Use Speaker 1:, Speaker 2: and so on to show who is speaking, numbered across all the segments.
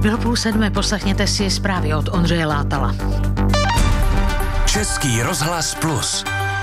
Speaker 1: Bylo 6:30, poslechněte si zprávy od Ondřeje Látala.
Speaker 2: Český rozhlas Plus.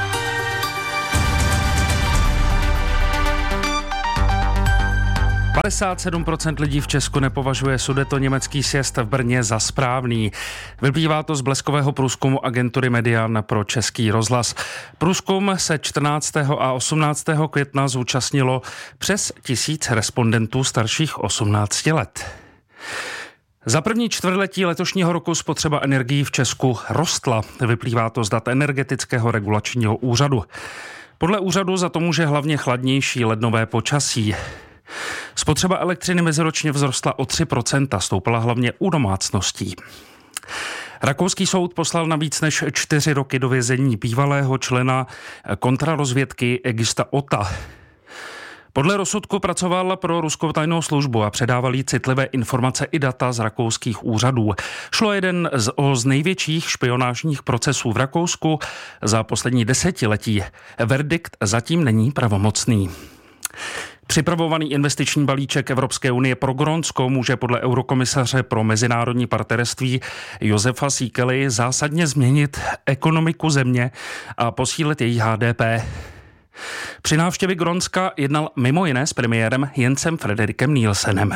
Speaker 3: – 57% lidí v Česku nepovažuje sudetoněmecký sjezd v Brně za správný. Vyplývá to z bleskového průzkumu agentury Median pro Český rozhlas. Průzkum se 14. a 18. května zúčastnilo přes 1000 respondentů starších 18 let. Za první čtvrtletí letošního roku spotřeba energií v Česku rostla. Vyplývá to z dat Energetického regulačního úřadu. Podle úřadu za to může hlavně chladnější lednové počasí. Spotřeba elektřiny meziročně vzrostla o 3%, stoupala hlavně u domácností. Rakouský soud poslal na víc než 4 roky do vězení bývalého člena kontrarozvědky Egista Ota. Podle rozsudku pracoval pro ruskou tajnou službu a předával jí citlivé informace i data z rakouských úřadů. Šlo jeden z největších špionážních procesů v Rakousku za poslední desetiletí. Verdikt zatím není pravomocný. Připravovaný investiční balíček Evropské unie pro Grónsko může podle eurokomisaře pro mezinárodní partnerství Josefa Síkely zásadně změnit ekonomiku země a posílit její HDP. Při návštěvě Grónska jednal mimo jiné s premiérem Jensem Frederikem Nielsenem.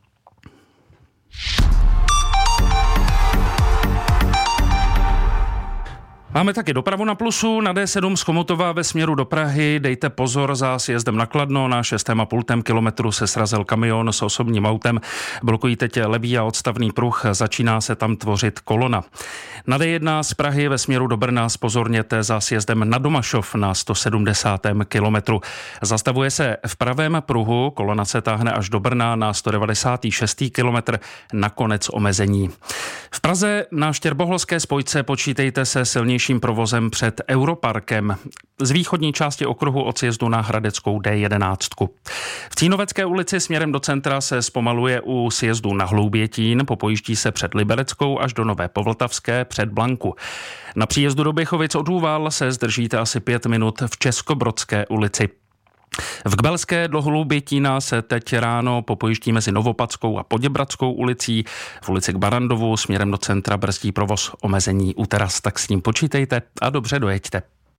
Speaker 3: Máme taky dopravu na Plusu. Na D7 z Chomutova ve směru do Prahy. Dejte pozor, za sjezdem na Kladno na 6,5 kilometru se srazil kamion s osobním autem. Blokují teď levý a odstavný pruh, začíná se tam tvořit kolona. Na D1 z Prahy ve směru do Brna zpozorněte za sjezdem na Domašov na 170. kilometru. Zastavuje se v pravém pruhu, kolona se táhne až do Brna na 196. kilometr, nakonec omezení. V Praze na Štěrboholské spojce počítejte se silnějším provozem před Europarkem. Z východní části okruhu od sjezdu na Hradeckou D11. V Cínovecké ulici směrem do centra se zpomaluje u sjezdu na Hloubětín, popojíždí se před Libereckou až do Nové Povltavské před Blanku. Na příjezdu do Běchovic od Úval se zdržíte asi 5 minut v Českobrodské ulici. V Kbelské do Hloubětína se teď ráno popojíždí mezi Novopadskou a Poděbradskou ulicí. V ulici k Barandovu směrem do centra brzdí provoz, omezení u teras, tak s ním počítejte a dobře dojeďte.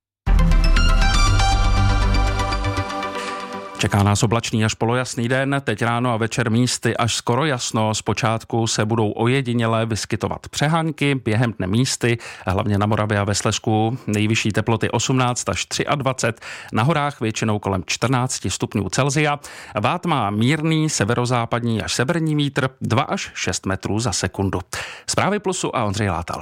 Speaker 3: Čeká nás oblačný až polojasný den, teď ráno a večer místy až skoro jasno. Zpočátku se budou ojediněle vyskytovat přehánky, během dne místy, hlavně na Moravě a ve Slezsku. Nejvyšší teploty 18 až 23, na horách většinou kolem 14 stupňů Celsia. Vát má mírný severozápadní až severní vítr 2 až 6 metrů za sekundu. Zprávy Plusu a Ondřej Látal.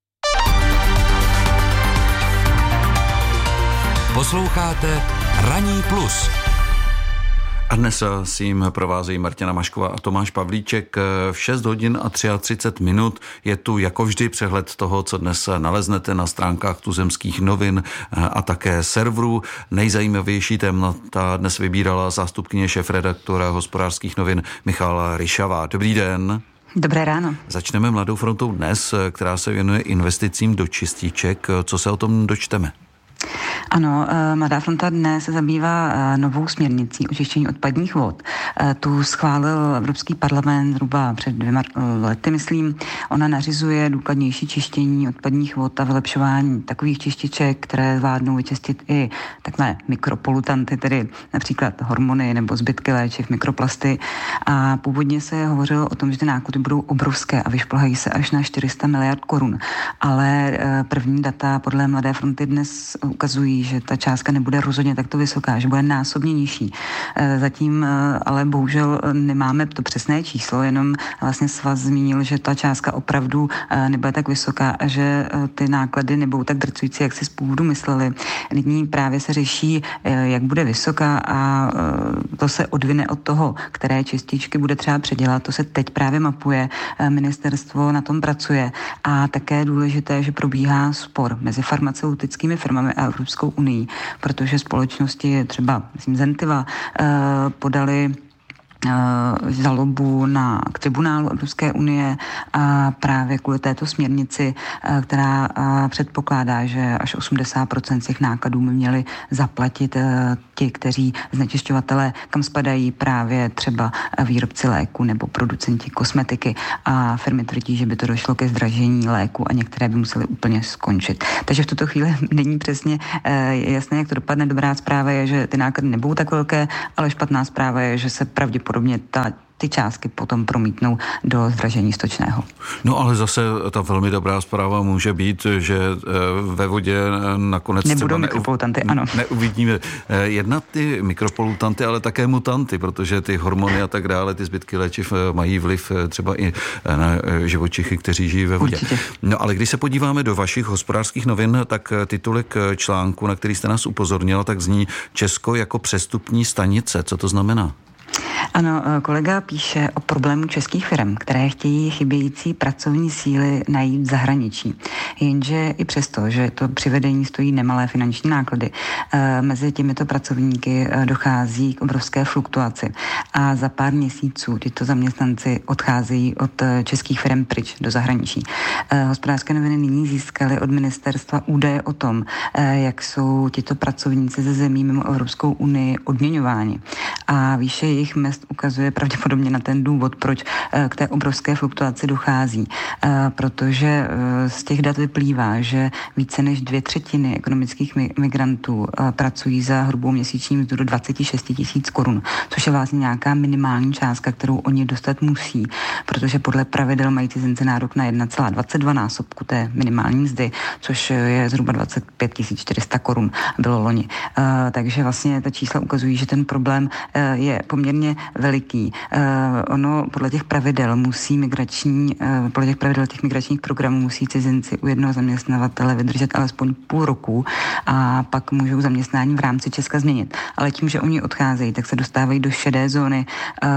Speaker 2: Posloucháte Ranní plus.
Speaker 4: A dnes s ním provázejí Martina Mašková a Tomáš Pavlíček. V 6 hodin a 33 minut je tu jako vždy přehled toho, co dnes naleznete na stránkách tuzemských novin a také serverů. Nejzajímavější témata dnes vybírala zástupkyně šéfredaktora Hospodářských novin Michála Ryšavá. Dobrý den.
Speaker 5: Dobré ráno.
Speaker 4: Začneme Mladou frontou dnes, která se věnuje investicím do čističek. Co se o tom dočteme?
Speaker 5: Ano, Mladá fronta dnes se zabývá novou směrnicí o čištění odpadních vod. Tu schválil Evropský parlament zhruba před 2 lety, myslím. Ona nařizuje důkladnější čištění odpadních vod a vylepšování takových čističek, které zvládnou vyčistit i takové mikropolutanty, tedy například hormony nebo zbytky léčiv, mikroplasty. A původně se hovořilo o tom, že ty náklady budou obrovské a vyšplhají se až na 400 miliard korun. Ale první data podle Mladé fronty dnes ukazují, že ta částka nebude rozhodně takto vysoká, že bude násobně nižší. Zatím ale bohužel nemáme to přesné číslo, jenom vlastně svaz zmínil, že ta částka opravdu nebude tak vysoká a že ty náklady nebudou tak drcující, jak si z původu mysleli. Nyní právě se řeší, jak bude vysoká a to se odvine od toho, které čističky bude třeba předělat. To se teď právě mapuje, ministerstvo na tom pracuje a také důležité, že probíhá spor mezi farmaceutickými firmami a Evropskou unii, protože společnosti třeba, myslím, Zentiva podali žalobu k tribunálu Evropské unie a právě kvůli této směrnici, která předpokládá, že až 80% těch nákladů by měli zaplatit ti, kteří znečišťovatelé, kam spadají právě třeba výrobci léku nebo producenti kosmetiky, a firmy tvrdí, že by to došlo ke zdražení léku a některé by musely úplně skončit. Takže v tuto chvíli není přesně jasné, jak to dopadne. Dobrá zpráva je, že ty náklady nebudou tak velké, ale špatná zpráva je, že se pravděpodobně ty částky potom promítnou do zdražení stočného.
Speaker 4: No ale zase ta velmi dobrá zpráva může být, že ve vodě nakonec
Speaker 5: nebudou mikropolutanty, ano.
Speaker 4: Neuvidíme jedna ty mikropolutanty, ale také mutanty, protože ty hormony a tak dále, ty zbytky léčiv mají vliv třeba i na živočichy, kteří žijí ve vodě.
Speaker 5: Určitě.
Speaker 4: No ale když se podíváme do vašich Hospodářských novin, tak titulek článku, na který jste nás upozornila, tak zní Česko jako přestupní stanice. Co to znamená?
Speaker 5: Ano, kolega píše o problému českých firm, které chtějí chybějící pracovní síly najít v zahraničí. Jenže i přesto, že to přivedení stojí nemalé finanční náklady, mezi těmito pracovníky dochází k obrovské fluktuaci a za pár měsíců tyto zaměstnanci odcházejí od českých firm pryč do zahraničí. Hospodářské noviny nyní získaly od ministerstva údaje o tom, jak jsou tito pracovníci ze zemí mimo Evropskou unii odměňováni. A výše jejich mezd ukazuje pravděpodobně na ten důvod, proč k té obrovské fluktuaci dochází. Protože z těch dat vyplývá, že více než 2/3 ekonomických migrantů pracují za hrubou měsíční mzdu do 26 000 korun, což je vlastně nějaká minimální částka, kterou oni dostat musí, protože podle pravidel mají cizinci nárok na 1,22 násobku té minimální mzdy, což je zhruba 25 400 korun, bylo loni. Takže vlastně ta čísla ukazují, že ten problém je poměrně veliký. Ono podle těch pravidel těch migračních programů musí cizinci u jednoho zaměstnavatele vydržet alespoň půl roku a pak můžou zaměstnání v rámci Česka změnit. Ale tím, že oni odcházejí, tak se dostávají do šedé zóny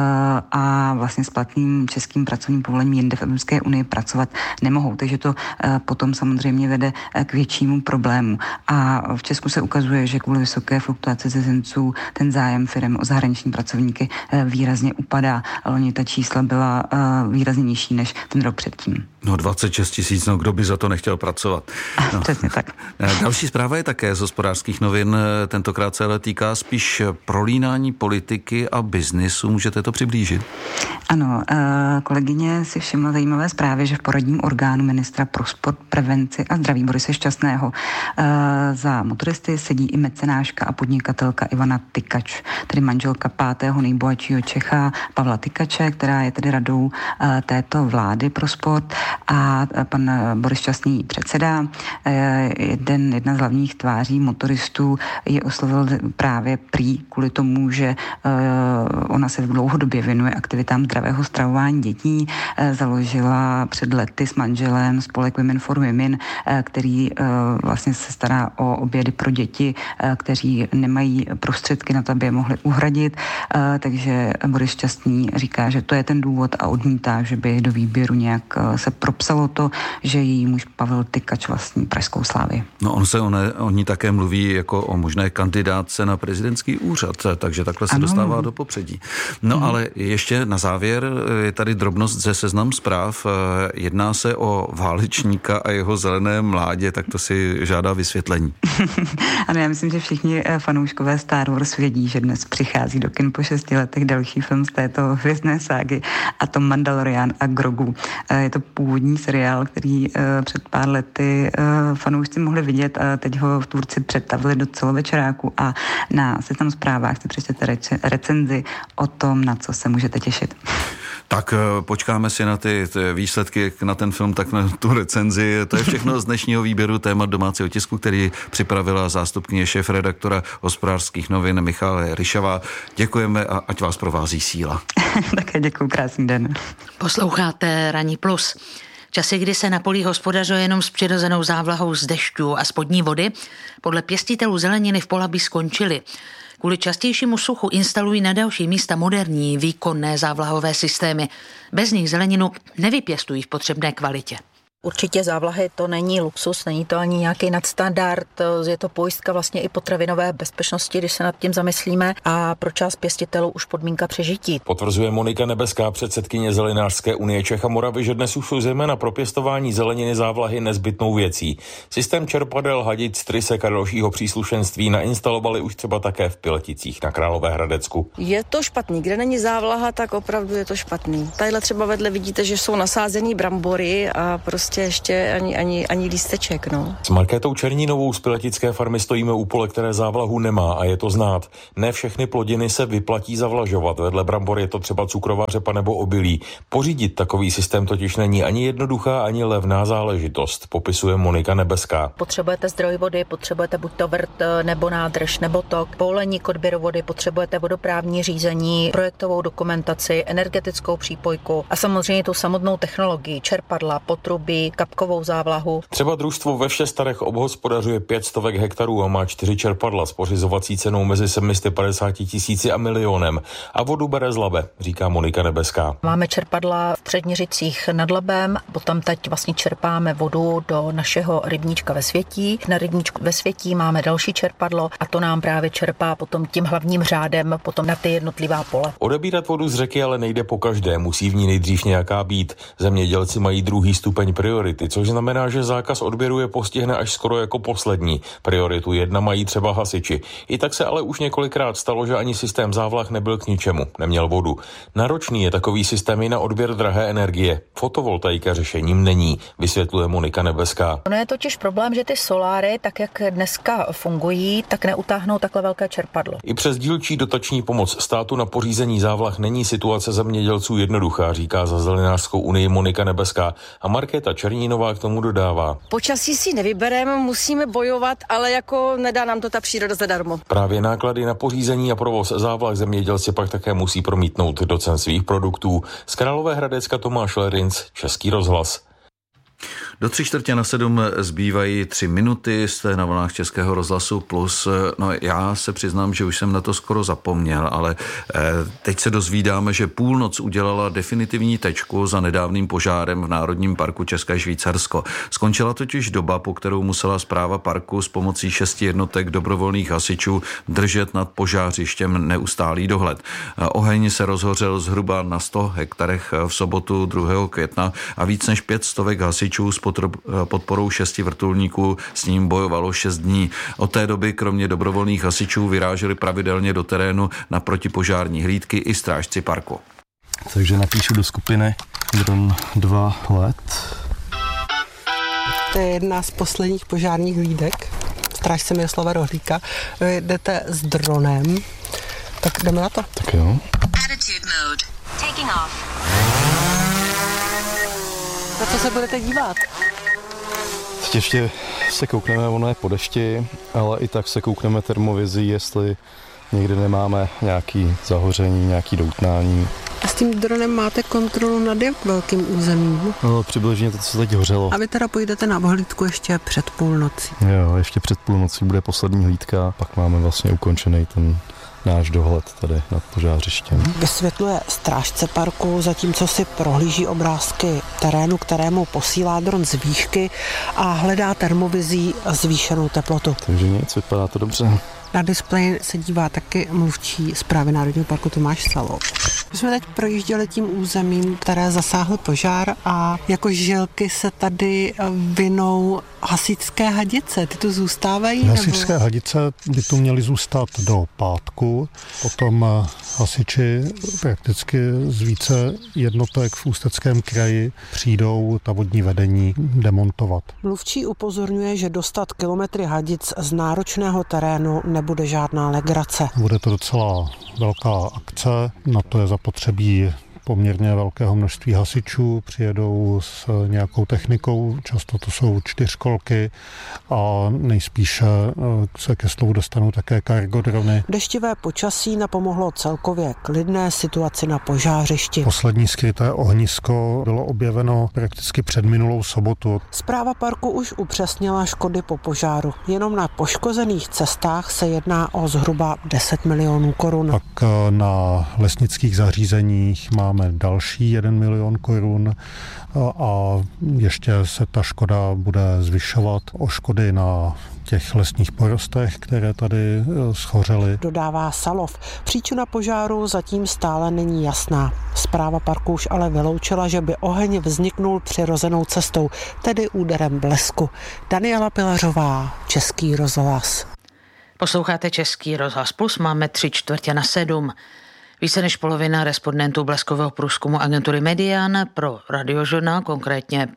Speaker 5: a vlastně s platným českým pracovním povolením jinde v Evropské unii pracovat nemohou. Takže to potom samozřejmě vede k většímu problému. A v Česku se ukazuje, že kvůli vysoké fluktuaci cizinců ten zájem firem o zahraniční pracovníky výrazně upadá. Loni ta čísla byla výrazně nižší než ten rok předtím.
Speaker 4: No 26 000, no kdo by za to nechtěl pracovat. No.
Speaker 5: Přesně tak.
Speaker 4: Další zpráva je také z Hospodářských novin, tentokrát se ale týká spíš prolínání politiky a biznisu. Můžete to přiblížit?
Speaker 5: Ano, kolegyně si všimla zajímavé zprávy, že v poradním orgánu ministra pro sport, prevenci a zdraví Borise Šťastného za motoristy sedí i mecenáška a podnikatelka Ivana Tykač, tedy manželka 5. nejbohatšího Čecha Pavla Tykače, která je tedy radou této vlády pro sport, a pan Boris Šťastný předseda. Jedna z hlavních tváří motoristů je oslovil právě prý kvůli tomu, že ona se dlouhodobě věnuje aktivitám zdravého stravování dětí. Založila před lety s manželem spolek Women for Women, který vlastně se stará o obědy pro děti, kteří nemají prostředky na to, aby je mohli uhradit. Takže Boris Šťastný říká, že to je ten důvod a odmítá, že by do výběru nějak se propsalo to, že její muž Pavel Tykač vlastní Pražskou Slávy.
Speaker 4: No o ní také mluví jako o možné kandidátce na prezidentský úřad, takže takhle se dostává do popředí. No ale ještě na závěr je tady drobnost ze Seznam Zpráv. Jedná se o válečníka a jeho zelené mládě, tak to si žádá vysvětlení.
Speaker 5: Ano, já myslím, že všichni fanouškové Star Wars vědí, že dnes přichází do kin po 6 letech další film z této hvězdné ságy, a to Mandalorian a Grogu. Je to původní seriál, který před pár lety fanoušci mohli vidět a teď ho tvůrci přetavili do celovečeráku a na Seznam Zprávách si přečtěte recenzi o tom, na co se můžete těšit.
Speaker 4: Tak počkáme si na ty výsledky, na ten film, tak na tu recenzi. To je všechno z dnešního výběru témat domácího tisku, který připravila zástupkyně šéfredaktora Hospodářských novin Michaela Ryšavá. Děkujeme a ať vás provází síla.
Speaker 5: Také děkuju, krásný den.
Speaker 1: Posloucháte Ranní plus. Časy, kdy se na polích hospodařuje jenom s přirozenou závlahou z dešťů a spodní vody, podle pěstitelů zeleniny v Polabí skončily. Kvůli častějšímu suchu instalují na další místa moderní výkonné závlahové systémy. Bez nich zeleninu nevypěstují v potřebné kvalitě.
Speaker 6: Určitě závlahy to není luxus, není to ani nějaký nadstandard, je to pojistka vlastně i potravinové bezpečnosti, když se nad tím zamyslíme, a pro část pěstitelů už podmínka přežití.
Speaker 7: Potvrzuje Monika Nebeská, předsedkyně Zelenářské unie Čech a Moravy, že dnes už jsou zejména pro pěstování zeleniny závlahy nezbytnou věcí. Systém čerpadel, hadic, trysek a dalšího příslušenství nainstalovali už třeba také v Pileticích na Královéhradecku.
Speaker 8: Je to špatný, kde není závlaha, tak opravdu je to špatný. Tadyhle třeba vedle vidíte, že jsou nasázený brambory a prostě ještě ani lísteček, no.
Speaker 7: S Markétou Černínovou z Piletické farmy stojíme u pole, které závlahu nemá, a je to znát. Ne všechny plodiny se vyplatí zavlažovat. Vedle brambor je to třeba cukrová řepa nebo obilí. Pořídit takový systém totiž není ani jednoduchá, ani levná záležitost, popisuje Monika Nebeská.
Speaker 6: Potřebujete zdroj vody, potřebujete buď to vrt, nebo nádrž, nebo tok, povolení k odběru vody, potřebujete vodoprávní řízení, projektovou dokumentaci, energetickou přípojku a samozřejmě tu samotnou technologii, čerpadla, potrubí, kapkovou závlahu.
Speaker 7: Třeba družstvo ve Všestarech obhospodařuje 500 hektarů a má 4 čerpadla s pořizovací cenou mezi 750 000 a milionem. A vodu bere z Labe, říká Monika Nebeská.
Speaker 6: Máme čerpadla v Předměřicích nad Labem, potom teď vlastně čerpáme vodu do našeho rybníčka ve Světí. Na rybníčku ve Světí máme další čerpadlo a to nám právě čerpá potom tím hlavním řádem potom na ty jednotlivá pole.
Speaker 7: Odebírat vodu z řeky ale nejde po každé, musí v ní nejdřív nějaká být. Zemědělci mají druhý stupeň priority, což znamená, že zákaz odběru je postihne až skoro jako poslední. Prioritu 1 mají třeba hasiči. I tak se ale už několikrát stalo, že ani systém závlah nebyl k ničemu, neměl vodu. Náročný je takový systém i na odběr drahé energie. Fotovoltaika řešením není, vysvětluje Monika Nebeská.
Speaker 6: Ono je totiž problém, že ty soláry, tak jak dneska fungují, tak neutáhnou takhle velké čerpadlo.
Speaker 7: I přes dílčí dotační pomoc státu na pořízení závlah není situace zemědělců jednoduchá, říká za Zelenářskou unii Monika Nebeská, a Markéta Černínová k tomu dodává.
Speaker 8: Počasí si nevybereme, musíme bojovat, ale jako nedá nám to ta příroda zadarmo.
Speaker 7: Právě náklady na pořízení a provoz závlah zemědělci pak také musí promítnout do cen svých produktů. Z Královéhradecka Tomáš Lerinc, Český rozhlas.
Speaker 4: Do 6:45 zbývají 3 minuty, jste na vlnách Českého rozhlasu Plus. No, já se přiznám, že už jsem na to skoro zapomněl, ale teď se dozvídáme, že půlnoc udělala definitivní tečku za nedávným požárem v Národním parku České Švýcarsko. Skončila totiž doba, po kterou musela správa parku s pomocí 6 jednotek dobrovolných hasičů držet nad požářištěm neustálý dohled. Oheň se rozhořel zhruba na 100 hektarech v sobotu 2. května a víc než 500 hasičů s podporou 6 vrtulníků s ním bojovalo 6 dní. Od té doby kromě dobrovolných hasičů vyráželi pravidelně do terénu na protipožární hlídky i strážci parku.
Speaker 9: Takže napíšu do skupiny dron 2 let.
Speaker 10: To je jedna z posledních požárních hlídek. Strážce Miroslava Rohlíka. Vy jdete s dronem. Tak jdeme na to.
Speaker 9: Tak jo.
Speaker 10: Na co se budete dívat?
Speaker 9: Teď ještě se koukneme, ono je po dešti, ale i tak se koukneme termovizí, jestli někde nemáme nějaký zahoření, nějaký doutnání.
Speaker 10: A s tím dronem máte kontrolu nad jak velkým územím?
Speaker 9: No, přibližně to, co teď hořelo.
Speaker 10: A vy teda pojdete na hlídku ještě před půlnocí?
Speaker 9: Jo, ještě před půlnocí bude poslední hlídka, pak máme vlastně ukončený ten náš dohled tady nad požářištěm.
Speaker 10: Vysvětluje strážce parku, zatímco si prohlíží obrázky terénu, kterému posílá dron z výšky a hledá termovizí zvýšenou teplotu.
Speaker 9: Takže nic, vypadá to dobře.
Speaker 10: Na displeji se dívá taky mluvčí správy Národního parku Tomáš Salo. My jsme teď projížděli tím územím, které zasáhl požár a jako žilky se tady vinou hasičské hadice. Ty tu zůstávají?
Speaker 11: Hasičské hadice by tu měly zůstat do pátku. Potom hasiči prakticky z více jednotek v Ústeckém kraji přijdou ta vodní vedení demontovat.
Speaker 10: Mluvčí upozorňuje, že dostat kilometry hadic z náročného terénu nebude žádná legrace.
Speaker 11: Bude to docela velká akce, na to je zapotřebí poměrně velkého množství hasičů, přijedou s nějakou technikou, často to jsou 4kolky a nejspíše se ke slovu dostanou také cargodrony.
Speaker 10: Deštivé počasí napomohlo celkově klidné situaci na požářišti.
Speaker 11: Poslední skryté ohnisko bylo objeveno prakticky před minulou sobotu.
Speaker 10: Správa parku už upřesnila škody po požáru. Jenom na poškozených cestách se jedná o zhruba 10 milionů korun.
Speaker 11: Pak na lesnických zařízeních máme dáme další 1 milion korun a ještě se ta škoda bude zvyšovat o škody na těch lesních porostech, které tady schořely.
Speaker 10: Dodává Salov. Příčina požáru zatím stále není jasná. Správa parku už ale vyloučila, že by oheň vzniknul přirozenou cestou, tedy úderem blesku. Daniela Pilařová, Český rozhlas.
Speaker 1: Posloucháte Český rozhlas Plus, máme 6:45. Více než polovina respondentů bleskového průzkumu agentury Median pro Radiožurnál, konkrétně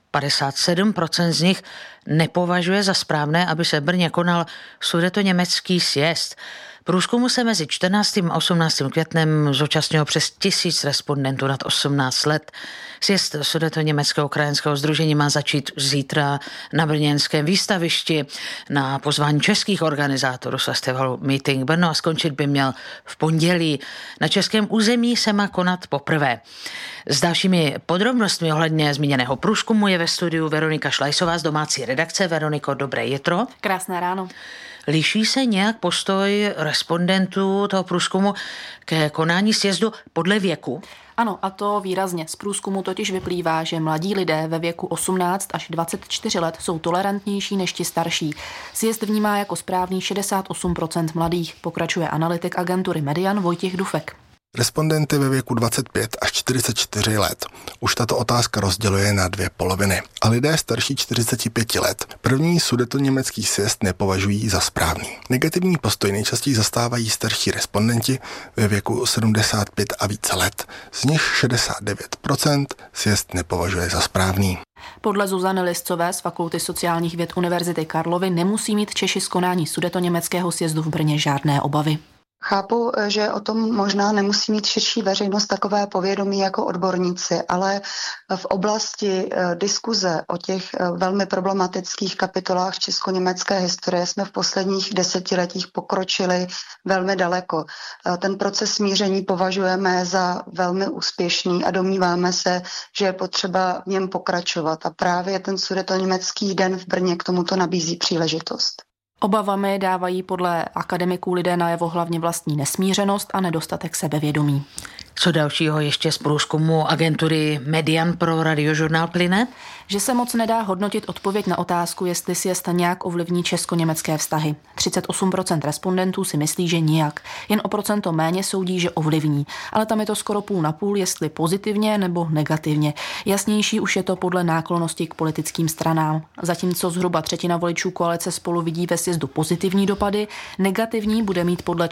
Speaker 1: 57% z nich, nepovažuje za správné, aby se v Brně konal sudetoněmecký sjezd. Průzkumu se mezi 14. a 18. květnem zúčastnilo přes 1000 respondentů nad 18 let. Sjezd Sudetoněmeckého krajanského sdružení má začít zítra na brněnském výstavišti na pozvání českých organizátorů z festivalu Meeting Brno a skončit by měl v pondělí. Na českém území se má konat poprvé. S dalšími podrobnostmi ohledně zmíněného průzkumu je ve studiu Veronika Šlajsová z domácí redakce. Veroniko, dobré jitro.
Speaker 12: Krásné ráno.
Speaker 1: Liší se nějak postoj respondentů toho průzkumu ke konání sjezdu podle věku?
Speaker 12: Ano, a to výrazně. Z průzkumu totiž vyplývá, že mladí lidé ve věku 18 až 24 let jsou tolerantnější než ti starší. Sjezd vnímá jako správný 68% mladých, pokračuje analytik agentury Median Vojtěch Dufek.
Speaker 13: Respondenty ve věku 25 až 44 let už tato otázka rozděluje na dvě poloviny. A lidé starší 45 let první sudetoněmecký sjezd nepovažují za správný. Negativní postoj nejčastěji zastávají starší respondenti ve věku 75 a více let. Z nich 69% sjezd nepovažuje za správný.
Speaker 12: Podle Zuzany Liscové z Fakulty sociálních věd Univerzity Karlovy nemusí mít Češi z konání sudetoněmeckého sjezdu v Brně žádné obavy.
Speaker 14: Chápu, že o tom možná nemusí mít širší veřejnost takové povědomí jako odborníci, ale v oblasti diskuze o těch velmi problematických kapitolách česko-německé historie jsme v posledních desetiletích pokročili velmi daleko. Ten proces smíření považujeme za velmi úspěšný a domníváme se, že je potřeba v něm pokračovat. A právě ten sudetoněmecký den v Brně k tomuto nabízí příležitost.
Speaker 12: Obavami dávají podle akademiků lidé najevo hlavně vlastní nesmířenost a nedostatek sebevědomí.
Speaker 1: Co dalšího ještě z průzkumu agentury Median pro Radiožurnál plyne?
Speaker 12: Že se moc nedá hodnotit odpověď na otázku, jestli sjezd nějak ovlivní česko-německé vztahy. 38% respondentů si myslí, že nijak. Jen o procento méně soudí, že ovlivní. Ale tam je to skoro půl na půl, jestli pozitivně nebo negativně. Jasnější už je to podle náklonnosti k politickým stranám. Zatímco zhruba třetina voličů koalice Spolu vidí ve sjezdu pozitivní dopady, negativní bude mít podle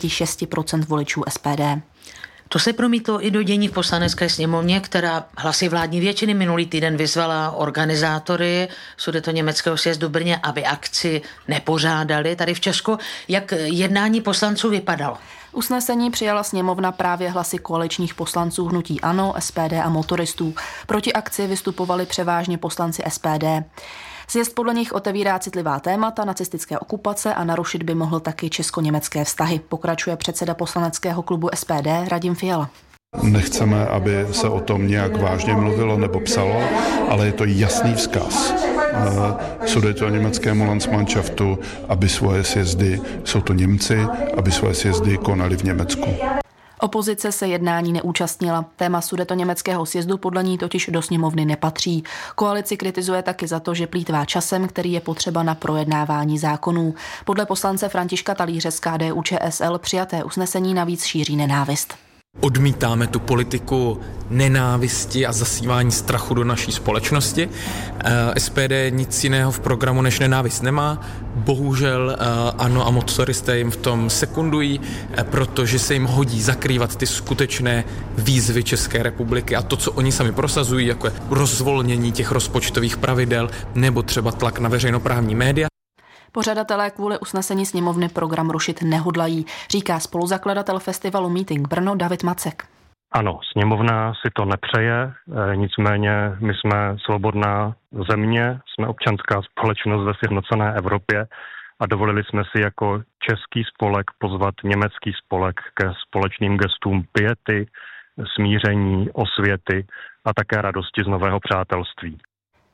Speaker 12: 46% voličů SPD.
Speaker 1: To se promítlo i do dění v Poslanecké sněmovně, která hlasy vládní většiny minulý týden vyzvala organizátory sudetoněmeckého sjezdu v Brně, aby akci nepořádali tady v Česku. Jak jednání poslanců vypadalo?
Speaker 12: Usnesení přijala sněmovna právě hlasy koaličních poslanců hnutí ANO, SPD a motoristů. Proti akci vystupovali převážně poslanci SPD. Sjezd podle nich otevírá citlivá témata nacistické okupace a narušit by mohl taky česko-německé vztahy, pokračuje předseda poslaneckého klubu SPD Radim Fiala.
Speaker 15: Nechceme, aby se o tom nějak vážně mluvilo nebo psalo, ale je to jasný vzkaz sudetoněmeckému Landsmannschaftu, aby svoje sjezdy, jsou to Němci, aby svoje sjezdy konali v Německu.
Speaker 12: Opozice se jednání neúčastnila. Téma sudetoněmeckého sjezdu podle ní totiž do sněmovny nepatří. Koalici kritizuje taky za to, že plýtvá časem, který je potřeba na projednávání zákonů. Podle poslance Františka Talíře z KDU-ČSL přijaté usnesení navíc šíří nenávist.
Speaker 16: Odmítáme tu politiku nenávisti a zasívání strachu do naší společnosti. SPD nic jiného v programu než nenávist nemá. Bohužel ANO a motoristé jim v tom sekundují, protože se jim hodí zakrývat ty skutečné výzvy České republiky a to, co oni sami prosazují, jako je rozvolnění těch rozpočtových pravidel nebo třeba tlak na veřejnoprávní média.
Speaker 12: Pořadatelé kvůli usnesení sněmovny program rušit nehodlají, říká spoluzakladatel festivalu Meeting Brno David Macek.
Speaker 17: Ano, sněmovna si to nepřeje, nicméně my jsme svobodná země, jsme občanská společnost ve sjednocené Evropě a dovolili jsme si jako český spolek pozvat německý spolek ke společným gestům piety, smíření, osvěty a také radosti z nového přátelství.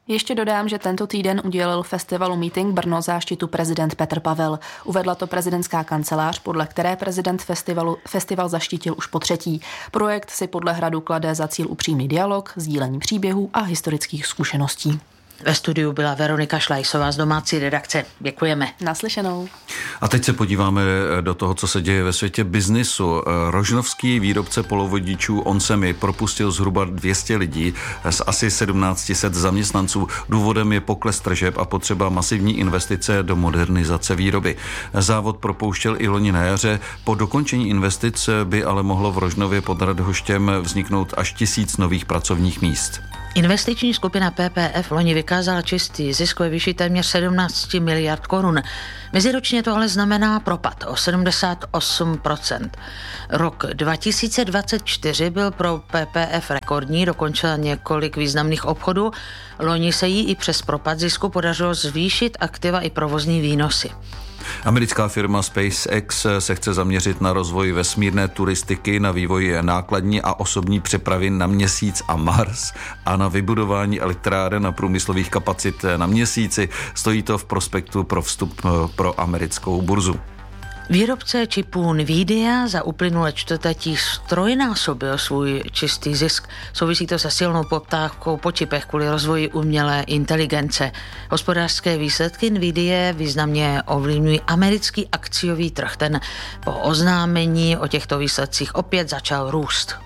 Speaker 12: Ještě dodám, že tento týden udělil festivalu Meeting Brno záštitu prezident Petr Pavel. Uvedla to prezidentská kancelář, podle které prezident festival zaštítil už potřetí. Projekt si podle Hradu klade za cíl upřímný dialog, sdílení příběhů a historických zkušeností.
Speaker 1: Ve studiu byla Veronika Šlajsová z domácí redakce. Děkujeme.
Speaker 12: Naslyšenou.
Speaker 4: A teď se podíváme do toho, co se děje ve světě biznisu. Rožnovský výrobce polovodičů Onsemi propustil zhruba 200 lidí z asi 1700 zaměstnanců. Důvodem je pokles tržeb a potřeba masivní investice do modernizace výroby. Závod propouštěl i loni na jaře. Po dokončení investic by ale mohlo v Rožnově pod Radhoštěm vzniknout až 1000 nových pracovních míst.
Speaker 1: Investiční skupina PPF loni vykázala čistý zisk ve výši téměř 17 miliard korun. Meziročně to ale znamená propad o 78%. Rok 2024 byl pro PPF rekordní, dokončila několik významných obchodů. Loni se jí i přes propad zisku podařilo zvýšit aktiva i provozní výnosy.
Speaker 4: Americká firma SpaceX se chce zaměřit na rozvoj vesmírné turistiky, na vývoj nákladní a osobní přepravy na Měsíc a Mars a na vybudování elektráren a průmyslových kapacit na Měsíci. Stojí to v prospektu pro vstup pro americkou burzu.
Speaker 1: Výrobce čipů Nvidia za uplynulé čtvrtletí strojnásobil svůj čistý zisk. Souvisí to se silnou poptávkou po čipech kvůli rozvoji umělé inteligence. Hospodářské výsledky Nvidia významně ovlivňují americký akciový trh. Ten po oznámení o těchto výsledcích opět začal růst.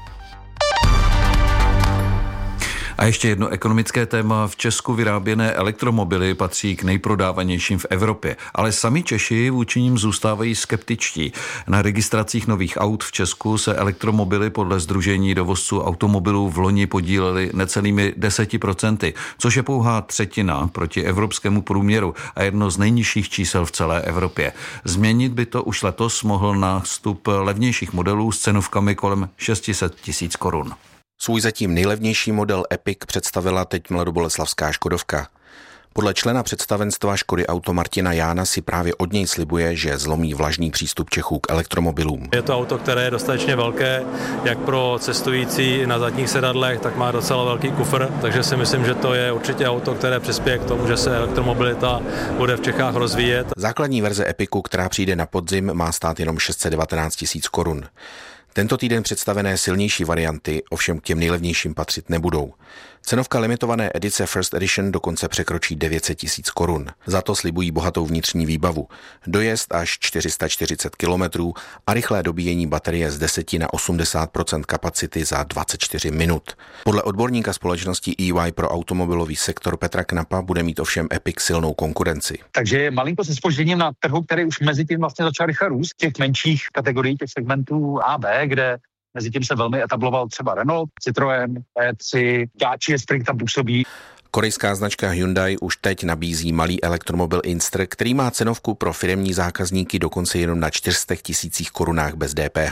Speaker 4: A ještě jedno ekonomické téma. V Česku vyráběné elektromobily patří k nejprodávanějším v Evropě, ale sami Češi vůči nim zůstávají skeptičtí. Na registracích nových aut v Česku se elektromobily podle Sdružení dovozců automobilů v loni podílely necelými 10%, což je pouhá třetina proti evropskému průměru a jedno z nejnižších čísel v celé Evropě. Změnit by to už letos mohl nástup levnějších modelů s cenovkami kolem 600 000 korun.
Speaker 18: Svůj zatím nejlevnější model Epic představila teď mladoboleslavská Škodovka. Podle člena představenstva Škody Auto Martina Jána si právě od něj slibuje, že zlomí vlažný přístup Čechů k elektromobilům.
Speaker 19: Je to auto, které je dostatečně velké, jak pro cestující na zadních sedadlech, tak má docela velký kufr, takže si myslím, že to je určitě auto, které přispěje k tomu, že se elektromobilita bude v Čechách rozvíjet.
Speaker 18: Základní verze Epicu, která přijde na podzim, má stát jenom 619 000 korun. Tento týden představené silnější varianty ovšem k těm nejlevnějším patřit nebudou. Cenovka limitované edice First Edition dokonce překročí 900 000 korun. Za to slibují bohatou vnitřní výbavu. Dojezd až 440 km a rychlé dobíjení baterie z 10 na 80% kapacity za 24 minut. Podle odborníka společnosti EY pro automobilový sektor Petra Knapa bude mít ovšem Epic silnou konkurenci.
Speaker 20: Takže je malinko se zpožděním na trhu, který už mezi tím vlastně začal rychle růst, těch menších kategorií, těch segmentů A, B, kde mezi tím se velmi etabloval třeba Renault, Citroën, E3, Dacia Spring tam působí.
Speaker 18: Korejská značka Hyundai už teď nabízí malý elektromobil Inster, který má cenovku pro firemní zákazníky dokonce jenom na 400 000 korunách bez DPH.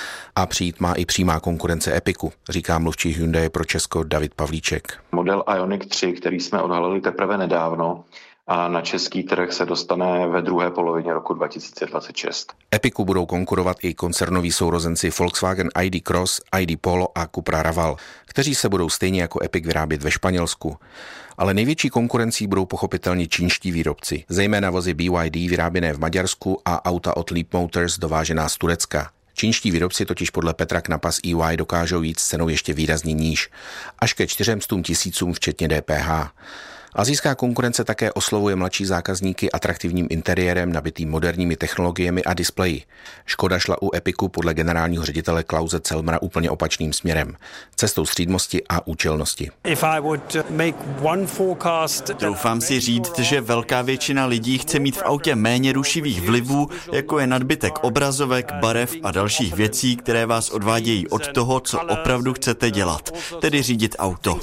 Speaker 18: A přijít má i přímá konkurence Epicu, říká mluvčí Hyundai pro Česko David Pavlíček.
Speaker 21: Model Ioniq 3, který jsme odhalili teprve nedávno, a na český trh se dostane ve druhé polovině roku 2026.
Speaker 18: Epicu budou konkurovat i koncernoví sourozenci Volkswagen ID Cross, ID Polo a Cupra Raval, kteří se budou stejně jako Epic vyrábět ve Španělsku. Ale největší konkurencí budou pochopitelně čínští výrobci, zejména vozy BYD vyráběné v Maďarsku a auta od Leap Motors dovážená z Turecka. Čínští výrobci totiž podle Petra Knapa z EY dokážou jít s cenou ještě výrazně níž, až ke 400 000 včetně DPH. Asijská konkurence také oslovuje mladší zákazníky atraktivním interiérem nabitým moderními technologiemi a displeji. Škoda šla u Epicu podle generálního ředitele Klause Celmra úplně opačným směrem. Cestou střídmosti a účelnosti.
Speaker 22: Doufám si říct, že velká většina lidí chce mít v autě méně rušivých vlivů, jako je nadbytek obrazovek, barev a dalších věcí, které vás odvádějí od toho, co opravdu chcete dělat, tedy řídit auto.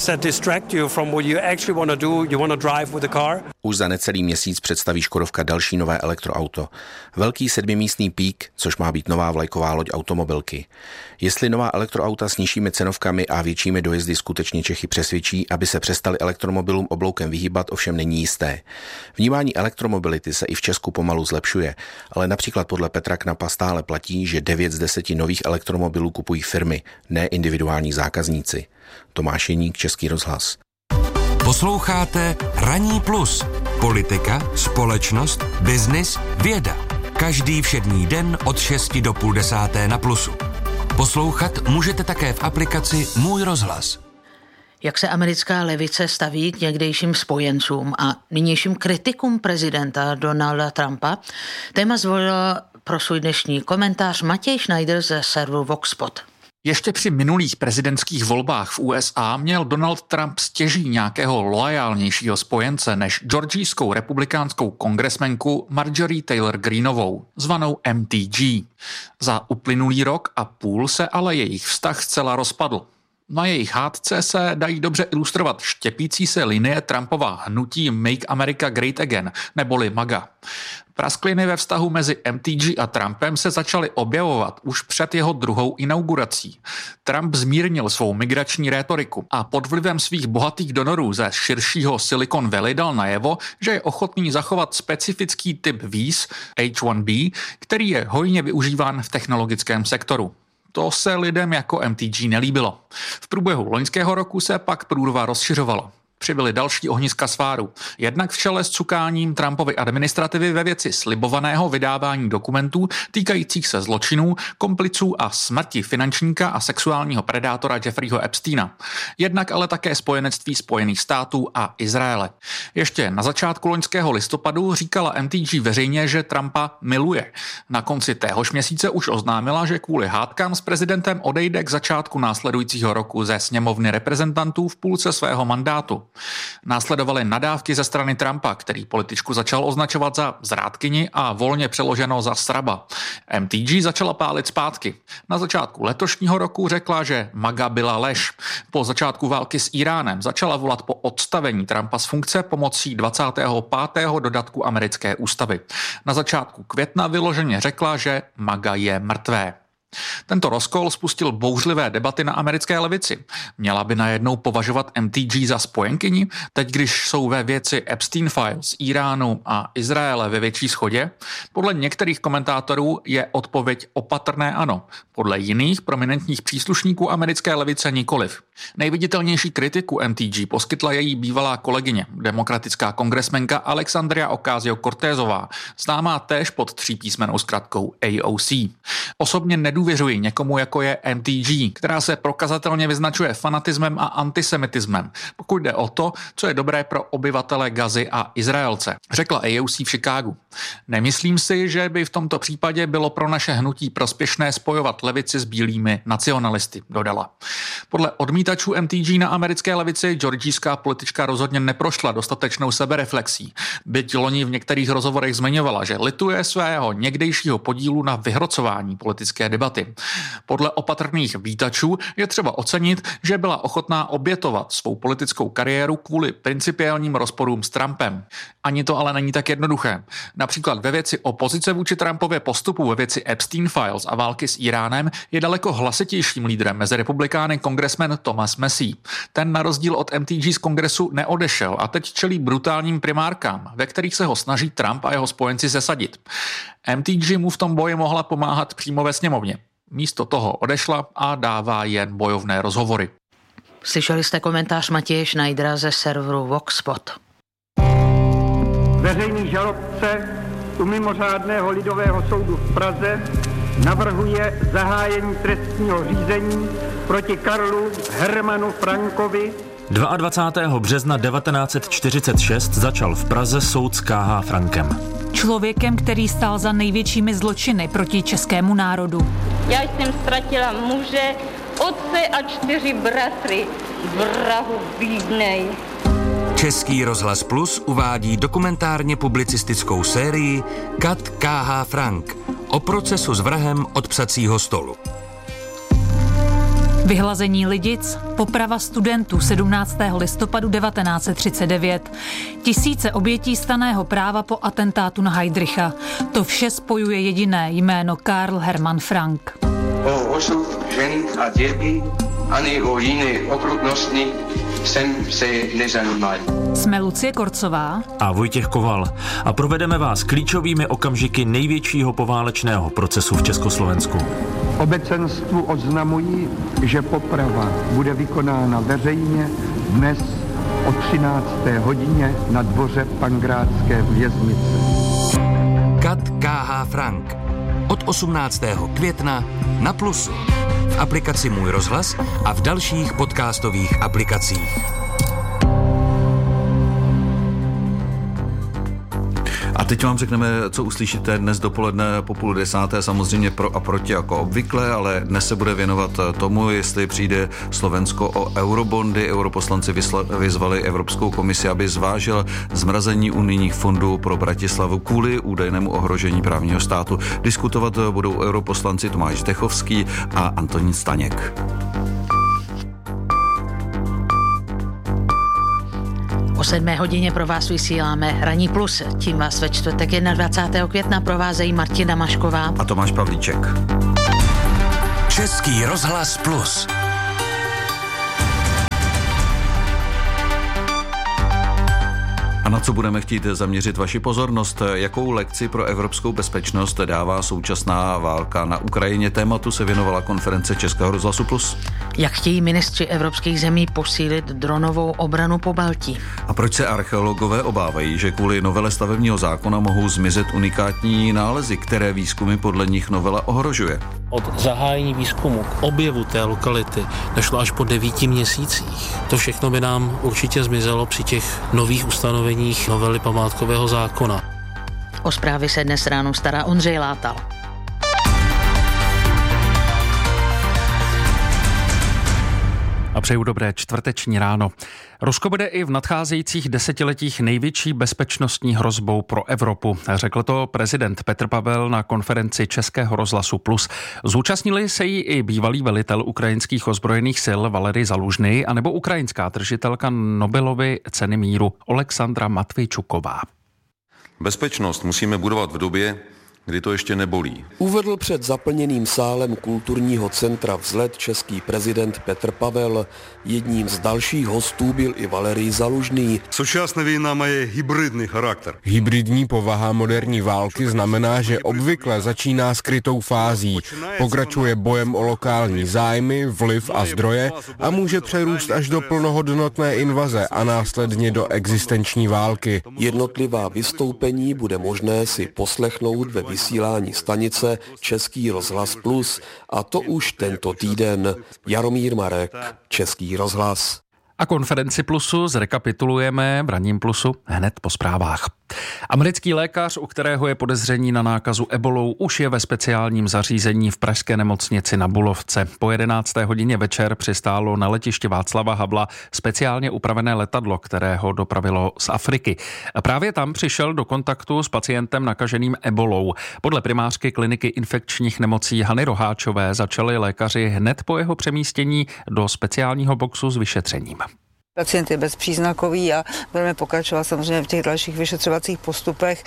Speaker 18: Už za necelý měsíc představí Škodovka další nové elektroauto. Velký 7místný Peak, což má být nová vlajková loď automobilky. Jestli nová elektroauta s nižšími cenovkami a většími dojezdy skutečně Čechy přesvědčí, aby se přestali elektromobilům obloukem vyhýbat, ovšem není jisté. Vnímání elektromobility se i v Česku pomalu zlepšuje, ale například podle Petra Knapa stále platí, že 9 z 10 nových elektromobilů kupují firmy, ne individuální zákazníci. Tomáš Jeník, Český rozhlas.
Speaker 2: Posloucháte Ranní plus. Politika, společnost, biznis, věda. Každý všední den od 6 do 9:30 na Plusu. Poslouchat můžete také v aplikaci Můj rozhlas.
Speaker 1: Jak se americká levice staví k někdejším spojencům a nynějším kritikům prezidenta Donalda Trumpa, téma zvolil pro svůj dnešní komentář Matěj Schneider ze serveru Voxpot.
Speaker 3: Ještě při minulých prezidentských volbách v USA měl Donald Trump stěží nějakého loajálnějšího spojence než georgijskou republikánskou kongresmenku Marjorie Taylor Greeneovou, zvanou MTG. Za uplynulý rok a půl se ale jejich vztah zcela rozpadl. Na jejich hádce se dají dobře ilustrovat štěpící se linie Trumpova hnutí Make America Great Again, neboli MAGA. Praskliny ve vztahu mezi MTG a Trumpem se začaly objevovat už před jeho druhou inaugurací. Trump zmírnil svou migrační rétoriku a pod vlivem svých bohatých donorů ze širšího Silicon Valley dal najevo, že je ochotný zachovat specifický typ víz H-1B, který je hojně využíván v technologickém sektoru. To se lidem jako MTG nelíbilo. V průběhu loňského roku se pak průrva rozšiřovala. Přibyly další ohniska sváru. Jednak v čele s cukáním Trumpovy administrativy ve věci slibovaného vydávání dokumentů týkajících se zločinů, kompliců a smrti finančníka a sexuálního predátora Jeffreyho Epsteina. Jednak ale také spojenectví Spojených států a Izraele. Ještě na začátku loňského listopadu říkala MTG veřejně, že Trumpa miluje. Na konci téhož měsíce už oznámila, že kvůli hádkám s prezidentem odejde k začátku následujícího roku ze sněmovny reprezentantů v půlce svého mandátu. Následovaly nadávky ze strany Trumpa, který političku začal označovat za zrádkyni a volně přeloženo za sraba. MTG začala pálit zpátky. Na začátku letošního roku řekla, že MAGA byla lež. Po začátku války s Iránem začala volat po odstavení Trumpa z funkce pomocí 25. dodatku americké ústavy. Na začátku května vyloženě řekla, že MAGA je mrtvé. Tento rozkol spustil bouřlivé debaty na americké levici. Měla by najednou považovat MTG za spojenkyni, teď když jsou ve věci Epstein Files, Iránu a Izraele ve větší shodě? Podle některých komentátorů je odpověď opatrné ano, podle jiných prominentních příslušníků americké levice nikoliv. Nejviditelnější kritiku MTG poskytla její bývalá kolegyně, demokratická kongresmenka Alexandria Ocasio-Cortezová, známá též pod třípísmennou zkratkou AOC. Osobně nedůvěřuji někomu, jako je MTG, která se prokazatelně vyznačuje fanatismem a antisemitismem, pokud jde o to, co je dobré pro obyvatele Gazy a Izraelce, řekla AOC v Chicagu. Nemyslím si, že by v tomto případě bylo pro naše hnutí prospěšné spojovat levici s bílými nacionalisty, dodala. Podle odmítačů MTG na americké levici georgijská politička rozhodně neprošla dostatečnou sebereflexí. Byť loni v některých rozhovorech zmiňovala, že lituje svého někdejšího podílu na vyhrocování politické debaty. Podle opatrných vítačů je třeba ocenit, že byla ochotná obětovat svou politickou kariéru kvůli principiálním rozporům s Trumpem. Ani to ale není tak jednoduché. Například ve věci opozice vůči Trumpově postupu ve věci Epstein Files a války s Iránem je daleko hlasitějším lídrem mezi republikány kongresmen Thomas Massie. Ten na rozdíl od MTG z kongresu neodešel a teď čelí brutálním primárkám, ve kterých se ho snaží Trump a jeho spojenci sesadit. MTG mu v tom boji mohla pomáhat přímo ve sněmovně. Místo toho odešla a dává jen bojovné rozhovory.
Speaker 1: Slyšeli jste komentář Matěje Schneidera ze serveru Voxpot.
Speaker 23: Veřejný žalobce u mimořádného lidového soudu v Praze navrhuje zahájení trestního řízení proti Karlu Hermanu Frankovi.
Speaker 24: 22. března 1946 začal v Praze soud s K.H. Frankem.
Speaker 25: Člověkem, který stál za největšími zločiny proti českému národu.
Speaker 26: Já jsem ztratila muže, otce a 4 bratry, vrahu bídnej.
Speaker 2: Český rozhlas Plus uvádí dokumentárně publicistickou sérii Kat K.H. Frank o procesu s vrahem od psacího stolu.
Speaker 25: Vyhlazení Lidic, poprava studentů 17. listopadu 1939, tisíce obětí stanného práva po atentátu na Heydricha. To vše spojuje jediné jméno Karl Hermann Frank.
Speaker 27: O osud žen a dětí ani o jiné okrutnosti jsem se nezajímal.
Speaker 25: Jsme Lucie Korcová
Speaker 24: a Vojtěch Koval a provedeme vás klíčovými okamžiky největšího poválečného procesu v Československu.
Speaker 23: Obecenstvu oznamují, že poprava bude vykonána veřejně dnes o 13. hodině na dvoře Pankrátské věznice.
Speaker 2: Kat K.H. Frank. Od 18. května na Plusu. V aplikaci Můj rozhlas a v dalších podcastových aplikacích.
Speaker 4: A teď vám řekneme, co uslyšíte dnes dopoledne po 9:30, samozřejmě pro a proti jako obvykle, ale dnes se bude věnovat tomu, jestli přijde Slovensko o eurobondy. Europoslanci vyzvali Evropskou komisi, aby zvážila zmrazení unijních fondů pro Bratislavu kvůli údajnému ohrožení právního státu. Diskutovat budou europoslanci Tomáš Zdechovský a Antonín Staněk.
Speaker 1: O 7 hodině pro vás vysíláme Ranní plus. Tím vás ve čtvrtek 21. května provázejí Martina Mašková
Speaker 4: a Tomáš Pavlíček.
Speaker 2: Český rozhlas Plus.
Speaker 4: A na co budeme chtít zaměřit vaši pozornost? Jakou lekci pro evropskou bezpečnost dává současná válka na Ukrajině? Tématu se věnovala konference Českého rozhlasu Plus.
Speaker 1: Jak chtějí ministři evropských zemí posílit dronovou obranu Pobaltí?
Speaker 4: A proč se archeologové obávají, že kvůli novele stavebního zákona mohou zmizet unikátní nálezy, které výzkumy podle nich novela ohrožuje?
Speaker 5: Od zahájení výzkumu k objevu té lokality došlo až po 9 měsících. To všechno by nám určitě zmizelo při těch nových ustanoveních novely památkového zákona.
Speaker 1: O zprávy se dnes ráno stará Ondřej Látal.
Speaker 3: A přeju dobré čtvrteční ráno. Rusko bude i v nadcházejících desetiletích největší bezpečnostní hrozbou pro Evropu. Řekl to prezident Petr Pavel na konferenci Českého rozhlasu Plus. Zúčastnili se jí i bývalý velitel ukrajinských ozbrojených sil Valerij Zalužný anebo ukrajinská držitelka Nobelovy ceny míru Oleksandra Matvejčuková.
Speaker 6: Bezpečnost musíme budovat v době, kdy to ještě nebolí.
Speaker 7: Uvedl před zaplněným sálem kulturního centra Vzlet český prezident Petr Pavel. Jedním z dalších hostů byl i Valerij Zalužný.
Speaker 8: Současná vojna má hybridní charakter.
Speaker 9: Hybridní povaha moderní války znamená, že obvykle začíná skrytou fází, pokračuje bojem o lokální zájmy, vliv a zdroje a může přerůst až do plnohodnotné invaze a následně do existenční války.
Speaker 7: Jednotlivá vystoupení bude možné si poslechnout ve vysílání stanice Český rozhlas Plus, a to už tento týden. Jaromír Marek, Český rozhlas.
Speaker 3: A konferenci Plusu zrekapitulujeme v Ranním Plusu hned po zprávách. Americký lékař, u kterého je podezření na nákazu ebolou, už je ve speciálním zařízení v pražské nemocnici na Bulovce. Po 11. hodině večer přistálo na letišti Václava Havla speciálně upravené letadlo, které ho dopravilo z Afriky. Právě tam přišel do kontaktu s pacientem nakaženým ebolou. Podle primářky kliniky infekčních nemocí Hany Roháčové začali lékaři hned po jeho přemístění do speciálního boxu s vyšetřením.
Speaker 10: Pacient je bezpříznakový a budeme pokračovat samozřejmě v těch dalších vyšetřovacích postupech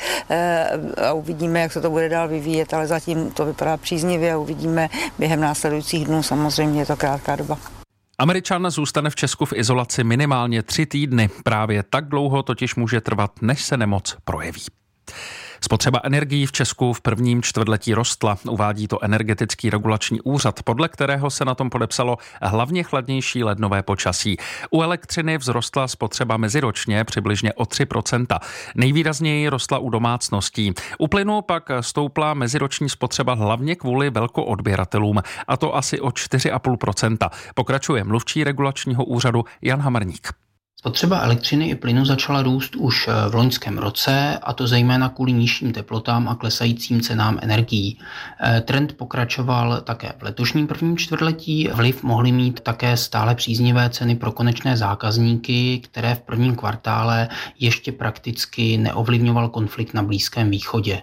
Speaker 10: a uvidíme, jak se to bude dál vyvíjet, ale zatím to vypadá příznivě a uvidíme během následujících dnů, samozřejmě je to krátká doba.
Speaker 3: Američan zůstane v Česku v izolaci minimálně 3 týdny. Právě tak dlouho totiž může trvat, než se nemoc projeví. Spotřeba energií v Česku v prvním čtvrtletí rostla, uvádí to Energetický regulační úřad, podle kterého se na tom podepsalo hlavně chladnější lednové počasí. U elektřiny vzrostla spotřeba meziročně přibližně o 3%. Nejvýrazněji rostla u domácností. U plynu pak stoupla meziroční spotřeba hlavně kvůli velkoodběratelům, a to asi o 4,5%. Pokračuje mluvčí regulačního úřadu Jan Hamerník.
Speaker 11: Spotřeba elektřiny i plynu začala růst už v loňském roce, a to zejména kvůli nižším teplotám a klesajícím cenám energií. Trend pokračoval také v letošním prvním čtvrtletí. Vliv mohly mít také stále příznivé ceny pro konečné zákazníky, které v prvním kvartále ještě prakticky neovlivňoval konflikt na Blízkém východě.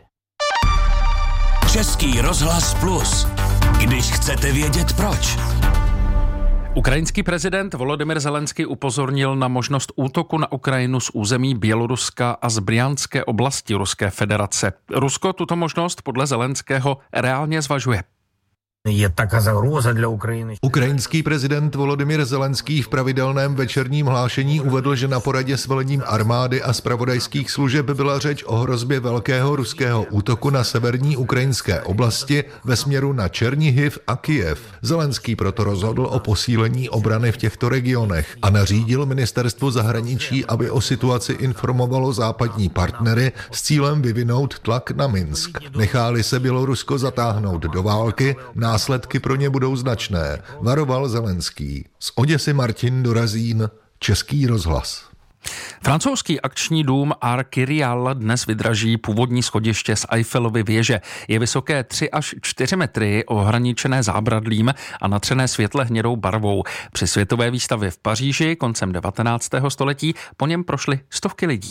Speaker 2: Český rozhlas Plus. Když chcete vědět proč.
Speaker 3: Ukrajinský prezident Volodymyr Zelenský upozornil na možnost útoku na Ukrajinu z území Běloruska a z Bryanské oblasti Ruské federace. Rusko tuto možnost podle Zelenského reálně zvažuje.
Speaker 12: Ukrajinský prezident Volodymyr Zelenský v pravidelném večerním hlášení uvedl, že na poradě s velením armády a zpravodajských služeb byla řeč o hrozbě velkého ruského útoku na severní ukrajinské oblasti ve směru na Černihiv a Kyjev. Zelenský proto rozhodl o posílení obrany v těchto regionech a nařídil ministerstvu zahraničí, aby o situaci informovalo západní partnery s cílem vyvinout tlak na Minsk. Nechá-li se Bělorusko zatáhnout do války, následky pro ně budou značné, varoval Zelenský. Z Oděsy Martin Dorazín, Český rozhlas.
Speaker 3: Francouzský akční dům Arc Irial dnes vydraží původní schodiště z Eiffelovy věže. Je vysoké 3 až 4 metry, ohraničené zábradlím a natřené světle hnědou barvou. Při světové výstavě v Paříži koncem 19. století po něm prošly stovky lidí.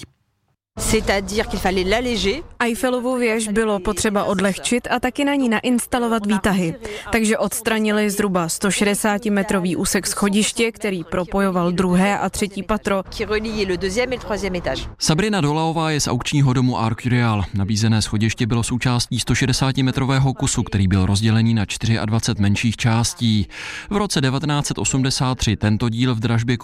Speaker 13: Eiffelovu věž bylo potřeba odlehčit a taky na ní nainstalovat výtahy. Takže odstranili zhruba 160-metrový úsek schodiště, který propojoval 2. a 3. patro.
Speaker 14: Sabrina Dolaová je z aukčního domu Arc Irial. Nabízené schodiště bylo součástí 160-metrového kusu, který byl rozdělený na 24 menších částí. V roce 1983 tento díl v dražbě